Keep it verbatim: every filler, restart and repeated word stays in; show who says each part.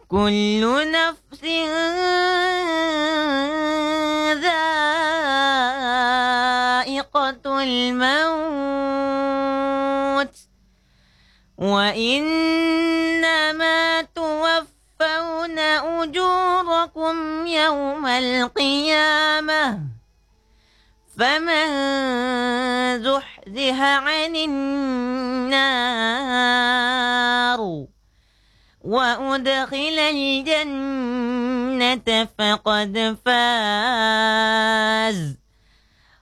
Speaker 1: كل نفس ذائقة الموت وإنما توفون أجوركم يوم القيامة فمن زحزح عن النار وأدخل الجنة فقد فاز.